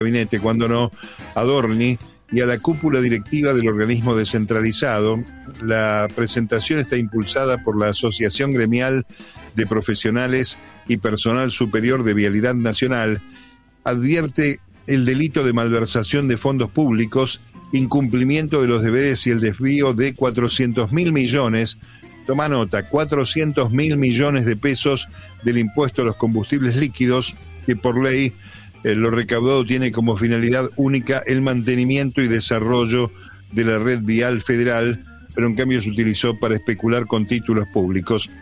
gabinete, cuando no, Adorni, y a la cúpula directiva del organismo descentralizado. La presentación está impulsada por la Asociación Gremial de Profesionales y Personal Superior de Vialidad Nacional. Advierte el delito de malversación de fondos públicos, incumplimiento de los deberes y el desvío de 400.000 millones, toma nota, 400.000 millones de pesos del impuesto a los combustibles líquidos, que por ley lo recaudado tiene como finalidad única el mantenimiento y desarrollo de la red vial federal, pero en cambio se utilizó para especular con títulos públicos.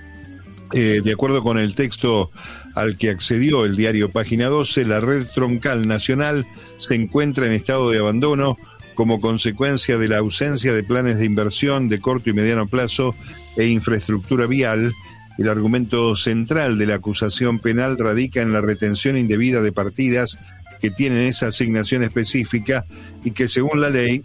De acuerdo con el texto al que accedió el diario Página 12, la red troncal nacional se encuentra en estado de abandono como consecuencia de la ausencia de planes de inversión de corto y mediano plazo e infraestructura vial. El argumento central de la acusación penal radica en la retención indebida de partidas que tienen esa asignación específica y que según la ley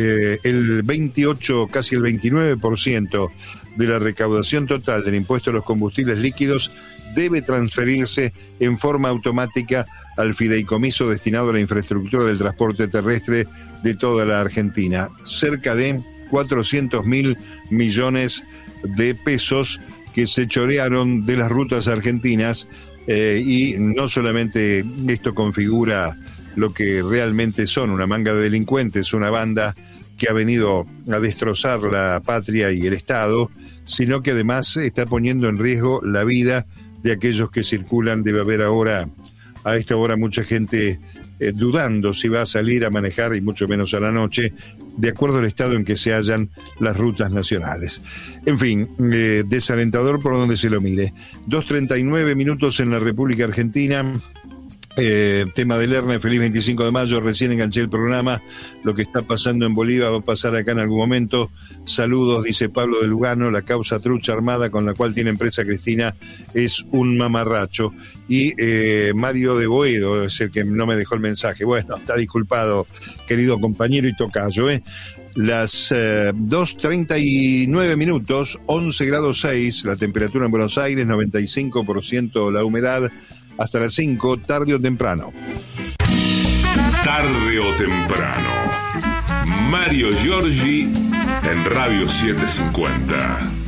el 28, casi el 29% de la recaudación total del impuesto a los combustibles líquidos debe transferirse en forma automática al fideicomiso destinado a la infraestructura del transporte terrestre de toda la Argentina. Cerca de 400.000 millones de pesos que se chorearon de las rutas argentinas, y no solamente esto configura lo que realmente son una manga de delincuentes, una banda que ha venido a destrozar la patria y el Estado, sino que además está poniendo en riesgo la vida de aquellos que circulan. Debe haber ahora, a esta hora, mucha gente dudando si va a salir a manejar, y mucho menos a la noche, de acuerdo al estado en que se hallan las rutas nacionales. En fin, desalentador por donde se lo mire. 2:39 minutos en la República Argentina. Tema del Erne, feliz 25 de mayo, recién enganché el programa. Lo que está pasando en Bolivia va a pasar acá en algún momento. Saludos, dice Pablo de Lugano. La causa trucha armada con la cual tiene presa Cristina es un mamarracho. Y Mario de Boedo es el que no me dejó el mensaje. Bueno, está disculpado, querido compañero y tocayo, Las 2:39 minutos, 11 grados 6, la temperatura en Buenos Aires, 95% la humedad. Hasta las 5, tarde o temprano. Tarde o temprano. Mario Giorgi en Radio 750.